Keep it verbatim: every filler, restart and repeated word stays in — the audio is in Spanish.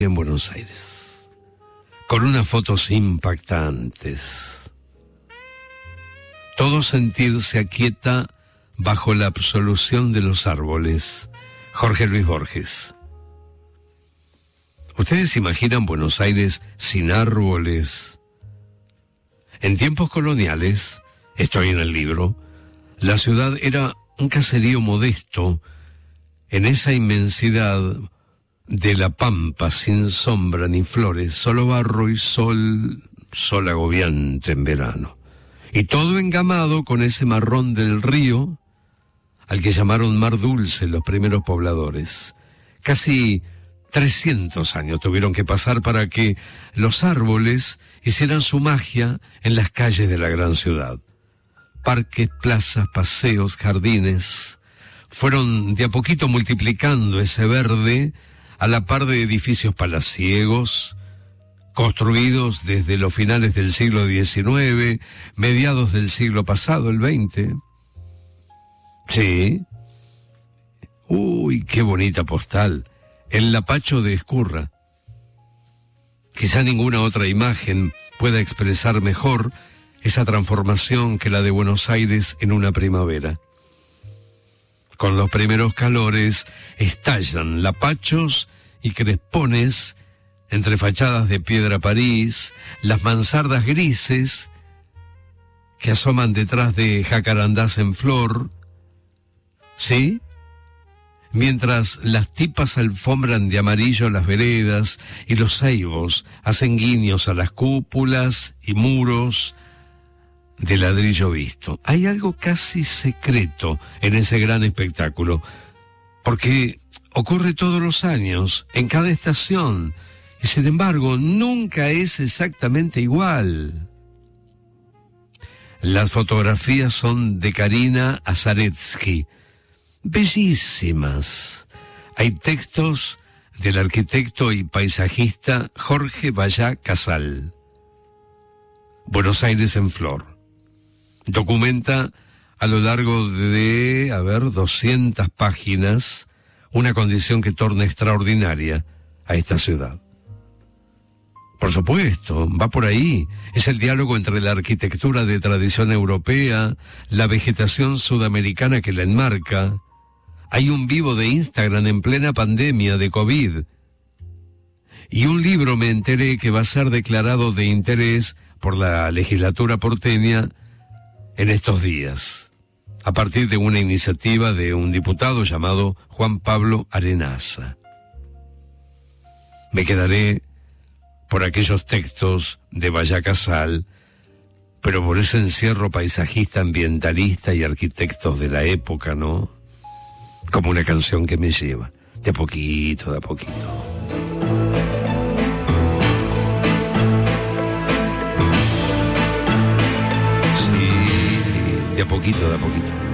en Buenos Aires, con unas fotos impactantes. Todo sentir se aquieta bajo la absolución de los árboles. Jorge Luis Borges. ¿Ustedes imaginan Buenos Aires sin árboles? En tiempos coloniales, estoy en el libro, la ciudad era un caserío modesto en esa inmensidad de la pampa, sin sombra ni flores, solo barro y sol, sol agobiante en verano. Y todo engamado con ese marrón del río, al que llamaron Mar Dulce los primeros pobladores. Casi trescientos años tuvieron que pasar para que los árboles hicieran su magia en las calles de la gran ciudad. Parques, plazas, paseos, jardines, fueron de a poquito multiplicando ese verde a la par de edificios palaciegos, construidos desde los finales del siglo diecinueve, mediados del siglo pasado, el veinte. Sí. Uy, qué bonita postal. El Lapacho de Ezcurra. Quizá ninguna otra imagen pueda expresar mejor esa transformación que la de Buenos Aires en una primavera. Con los primeros calores estallan lapachos y crespones entre fachadas de piedra París, las mansardas grises que asoman detrás de jacarandás en flor, ¿sí? Mientras las tipas alfombran de amarillo las veredas y los ceibos hacen guiños a las cúpulas y muros de ladrillo visto. Hay algo casi secreto en ese gran espectáculo, porque ocurre todos los años, en cada estación, y sin embargo nunca es exactamente igual. Las fotografías son de Karina Azaretsky, bellísimas. Hay textos del arquitecto y paisajista Jorge Vallá Casal. Buenos Aires en flor. Documenta a lo largo de, a ver, doscientas páginas, una condición que torna extraordinaria a esta ciudad. Por supuesto, va por ahí. Es el diálogo entre la arquitectura de tradición europea, la vegetación sudamericana que la enmarca. Hay un vivo de Instagram en plena pandemia de COVID. Y un libro, me enteré, que va a ser declarado de interés por la legislatura porteña en estos días, a partir de una iniciativa de un diputado llamado Juan Pablo Arenaza. Me quedaré por aquellos textos de Vallá Casal, pero por ese encierro paisajista, ambientalista y arquitectos de la época, ¿no? Como una canción que me lleva, de a poquito, de a poquito. Sí, de a poquito, de a poquito.